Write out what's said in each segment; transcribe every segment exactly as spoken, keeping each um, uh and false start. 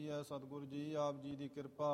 ਕੀਤੀ ਹੈ। ਸਤਿਗੁਰ ਜੀ ਆਪ ਜੀ ਦੀ ਕਿਰਪਾ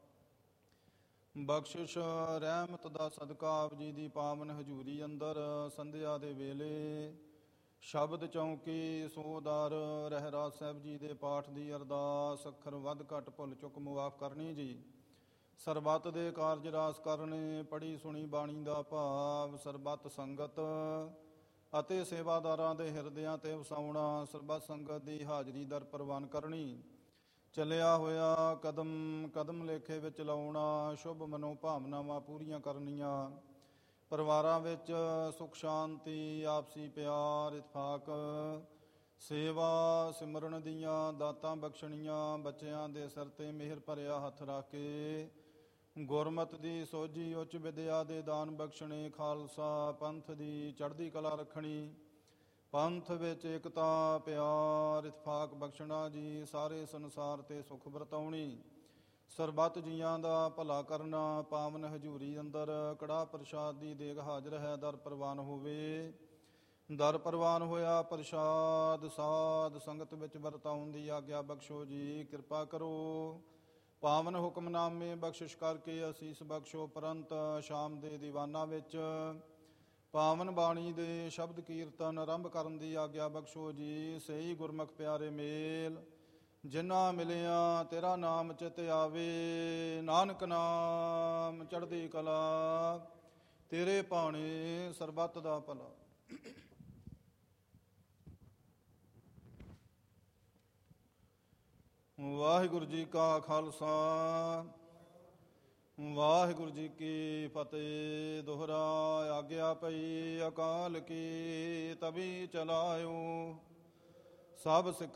ਬਖਸ਼ਿਸ਼ ਰਹਿਮਤ ਦਾ ਸਦਕਾ ਆਪ ਜੀ ਦੀ ਪਾਵਨ ਹਜ਼ੂਰੀ ਅੰਦਰ ਸੰਧਿਆ ਦੇ ਵੇਲੇ ਸ਼ਬਦ ਚੌਂਕੀ ਸੋਦਾਰ ਰਹਿਰਾਸ ਸਾਹਿਬ ਜੀ ਦੇ ਪਾਠ ਦੀ ਅਰਦਾਸ ਅੱਖਰ ਵੱਧ ਘੱਟ ਭੁੱਲ ਚੁੱਕ ਮੁਆਫ ਕਰਨੀ ਜੀ। ਸਰਬੱਤ ਦੇ ਕਾਰਜ ਰਾਸ ਕਰਨੇ, ਪੜ੍ਹੀ ਸੁਣੀ ਬਾਣੀ ਦਾ ਭਾਵ ਸਰਬੱਤ ਸੰਗਤ ਅਤੇ ਸੇਵਾਦਾਰਾਂ ਦੇ ਹਿਰਦਿਆਂ ਤੇ ਵਸਾਉਣਾ, ਸਰਬੱਤ ਸੰਗਤ ਦੀ ਹਾਜ਼ਰੀ ਦਰ ਪ੍ਰਵਾਨ ਕਰਨੀ, ਚੱਲਿਆ ਹੋਇਆ ਕਦਮ ਕਦਮ ਲੇਖੇ ਵਿੱਚ ਲਾਉਣਾ, ਸ਼ੁਭ ਮਨੋ ਭਾਵਨਾਵਾਂ ਪੂਰੀਆਂ ਕਰਨੀਆਂ, ਪਰਿਵਾਰਾਂ ਵਿੱਚ ਸੁਖ ਸ਼ਾਂਤੀ, ਆਪਸੀ ਪਿਆਰ, ਇਤਫਾਕ, ਸੇਵਾ ਸਿਮਰਨ ਦੀਆਂ ਦਾਤਾਂ ਬਖਸ਼ਣੀਆਂ, ਬੱਚਿਆਂ ਦੇ ਸਿਰ 'ਤੇ ਮਿਹਰ ਭਰਿਆ ਹੱਥ ਰੱਖ ਕੇ ਗੁਰਮਤਿ ਦੀ ਸੋਝੀ ਉੱਚ ਵਿਦਿਆ ਦੇ ਦਾਨ ਬਖਸ਼ਣੇ, ਖਾਲਸਾ ਪੰਥ ਦੀ ਚੜ੍ਹਦੀ ਕਲਾ ਰੱਖਣੀ, ਪੰਥ ਵਿੱਚ ਏਕਤਾ ਪਿਆਰ ਇਤਫਾਕ ਬਖਸ਼ਣਾ ਜੀ, ਸਾਰੇ ਸੰਸਾਰ 'ਤੇ ਸੁਖ ਵਰਤਾਉਣੀ, ਸਰਬੱਤ ਜੀਆਂ ਦਾ ਭਲਾ ਕਰਨਾ, ਪਾਵਨ ਹਜ਼ੂਰੀ ਅੰਦਰ ਕੜਾਹ ਪ੍ਰਸ਼ਾਦ ਦੀ ਦੇਗ ਹਾਜ਼ਰ ਹੈ, ਦਰ ਪ੍ਰਵਾਨ ਹੋਵੇ। ਦਰ ਪ੍ਰਵਾਨ ਹੋਇਆ ਪ੍ਰਸ਼ਾਦ ਸਾਧ ਸੰਗਤ ਵਿੱਚ ਵਰਤਾਉਣ ਦੀ ਆਗਿਆ ਬਖਸ਼ੋ ਜੀ, ਕਿਰਪਾ ਕਰੋ। ਪਾਵਨ ਹੁਕਮਨਾਮੇ ਬਖਸ਼ਿਸ਼ ਕਰਕੇ ਅਸੀਸ ਬਖਸ਼ੋ। ਪ੍ਰੰਤ ਸ਼ਾਮ ਦੇ ਦੀਵਾਨਾਂ ਵਿੱਚ ਪਾਵਨ ਬਾਣੀ ਦੇ ਸ਼ਬਦ ਕੀਰਤਨ ਆਰੰਭ ਕਰਨ ਦੀ ਆਗਿਆ ਬਖਸ਼ੋ ਜੀ। ਸਹੀ ਗੁਰਮੁਖ ਪਿਆਰੇ ਮੇਲ ਜਿਨ੍ਹਾਂ ਮਿਲਿਆ ਤੇਰਾ ਨਾਮ ਚਿਤ ਆਵੇ, ਨਾਨਕ ਨਾਮ ਚੜ੍ਹਦੀ ਕਲਾ, ਤੇਰੇ ਭਾਣੇ ਸਰਬੱਤ ਦਾ ਭਲਾ। ਵਾਹਿਗੁਰੂ ਜੀ ਕਾ ਖਾਲਸਾ ਵਾਹਿਗੁਰੂ ਜੀ ਕੀ ਫਤਿਹ। ਦੋਹਰਾ ਆਗਿਆ ਪਈ ਅਕਾਲ ਕੀ, ਤਬੀ ਚਲਾਇਓ ਸਭ ਸਿੱਖ